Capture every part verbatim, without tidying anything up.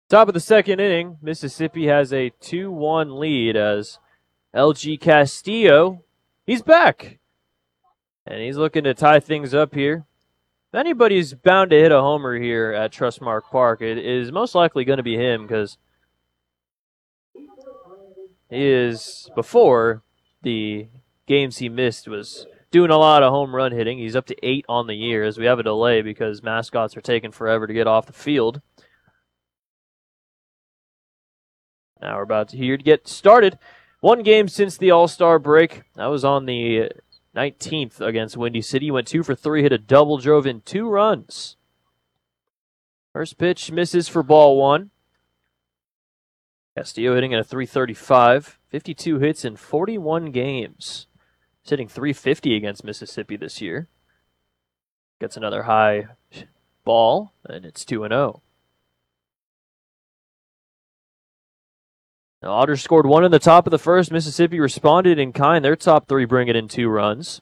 Top of the second inning, Mississippi has a two one lead as L G Castillo, he's back. And he's looking to tie things up here. If anybody's bound to hit a homer here at Trustmark Park, it is most likely going to be him because he is, before the games he missed, was doing a lot of home run hitting. He's up to eight on the year as we have a delay because mascots are taking forever to get off the field. Now we're about to here to get started. One game since the All-Star break. That was on the nineteenth against Windy City. Went two for three, hit a double, drove in two runs. First pitch misses for ball one. Castillo hitting at a three thirty-five. fifty-two hits in forty-one games. He's hitting three fifty against Mississippi this year. Gets another high ball, and it's two and oh. Now, Otters scored one in the top of the first. Mississippi responded in kind. Their top three bring it in two runs.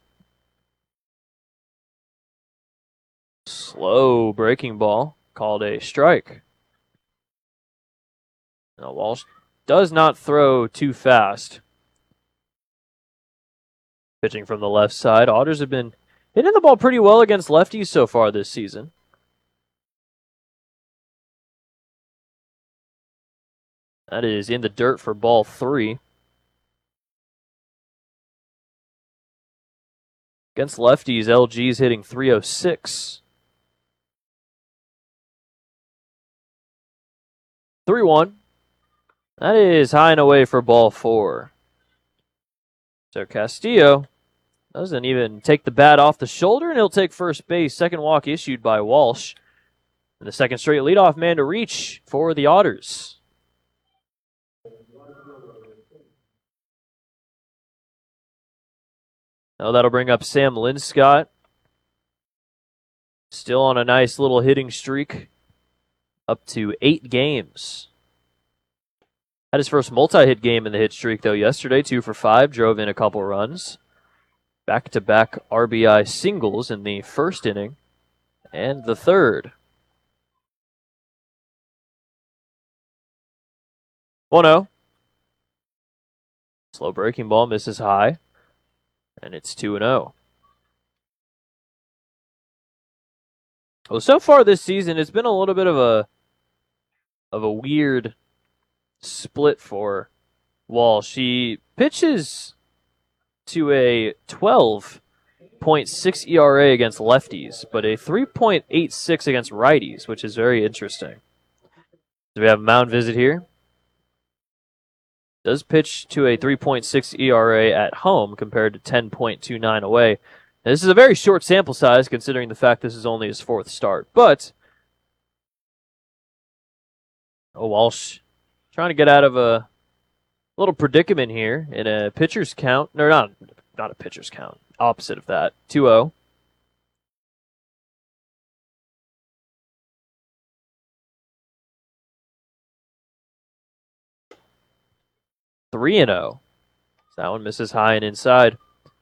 Slow breaking ball, called a strike. Now, Walsh does not throw too fast. Pitching from the left side. Otters have been hitting the ball pretty well against lefties so far this season. That is in the dirt for ball three. Against lefties, L G's hitting three oh six. three one. That is high and away for ball four. So Castillo doesn't even take the bat off the shoulder, and he'll take first base. Second walk issued by Walsh. And the second straight leadoff man to reach for the Otters. Now that'll bring up Sam Linscott. Still on a nice little hitting streak. Up to eight games. Had his first multi-hit game in the hit streak, though, yesterday. Two for five, drove in a couple runs. Back-to-back R B I singles in the first inning and the third. one oh. Slow breaking ball, misses high. And it's two and oh. Well, so far this season, it's been a little bit of a of a weird split for Walsh. He pitches to a twelve point six E R A against lefties, but a three point eight six against righties, which is very interesting. So we have a mound visit here. Does pitch to a three point six E R A at home compared to ten point two nine away. Now, this is a very short sample size considering the fact this is only his fourth start. But oh, Walsh trying to get out of a little predicament here in a pitcher's count. No, not, not a pitcher's count. Opposite of that. two oh. three and oh. That one misses high and inside.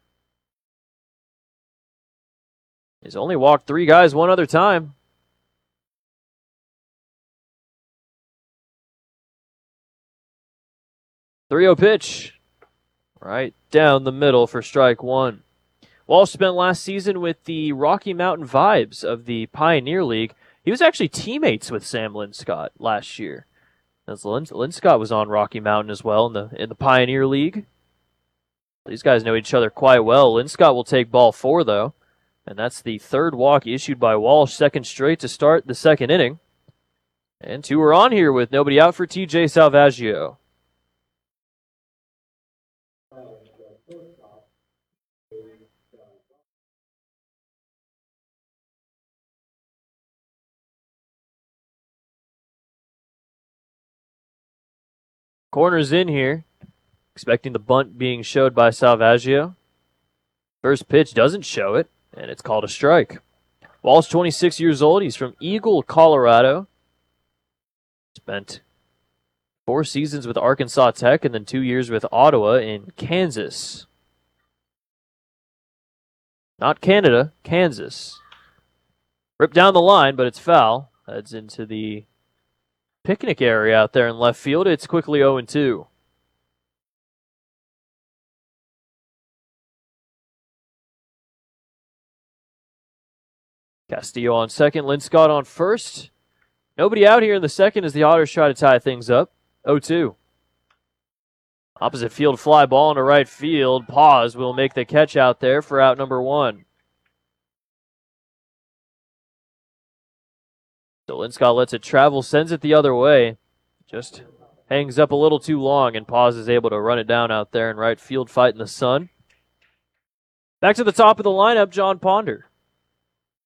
He's only walked three guys one other time. three oh pitch. Right down the middle for strike one. Walsh spent last season with the Rocky Mountain Vibes of the Pioneer League. He was actually teammates with Sam Linscott last year. As Lin- Linscott was on Rocky Mountain as well in the in the Pioneer League. These guys know each other quite well. Linscott will take ball four, though. And that's the third walk issued by Walsh, second straight to start the second inning. And two are on here with nobody out for T J Salvaggio. Corner's in here, expecting the bunt being showed by Salvaggio. First pitch doesn't show it, and it's called a strike. Walsh, twenty-six years old. He's from Eagle, Colorado. Spent four seasons with Arkansas Tech and then two years with Ottawa in Kansas. Not Canada, Kansas. Ripped down the line, but it's foul. Heads into the picnic area out there in left field. It's quickly oh and two. Castillo on second, Linscott on first. Nobody out here in the second as the Otters try to tie things up. oh two. Opposite field fly ball into right field. Pause will make the catch out there for out number one. So Linscott lets it travel, sends it the other way. Just hangs up a little too long, and Pause is able to run it down out there in right field, fighting the sun. Back to the top of the lineup, John Ponder.